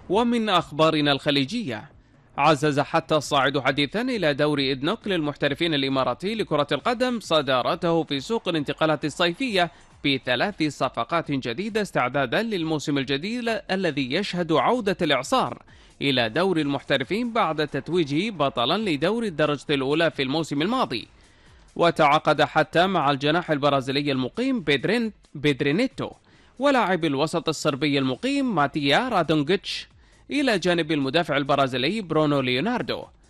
ومن أخبارنا الخليجية، عزز حتى الصاعد حديثا إلى دور إدنوك للمحترفين الإماراتي لكرة القدم صدارته في سوق الانتقالات الصيفية ب3 صفقات جديدة استعدادا للموسم الجديد الذي يشهد عودة الإعصار إلى دور المحترفين بعد تتويجه بطلا لدور الدرجة الأولى في الموسم الماضي. وتعاقد حتى مع الجناح البرازيلي المقيم بيدرينيتو ولاعب الوسط الصربي المقيم ماتيا رادونجيتش، إلى جانب المدافع البرازيلي برونو ليوناردو.